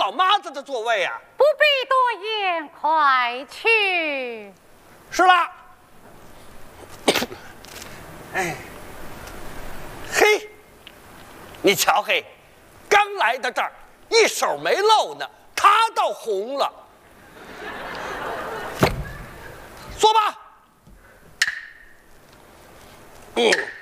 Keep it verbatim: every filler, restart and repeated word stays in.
老妈子的座位啊。 不必多言，快去。 是啦。哎，嘿，你瞧嘿，刚来到这儿，一手没露呢，他倒红了。坐吧。嗯。